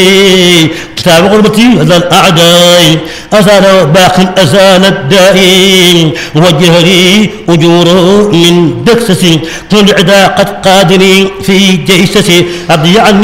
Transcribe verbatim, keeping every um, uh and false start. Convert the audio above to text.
كتاب غربتي هذا الأعداء أزال باق أزال الدائي وجهري أجور من دكسسي كل عدا قد قادني في جيسسي أضيعني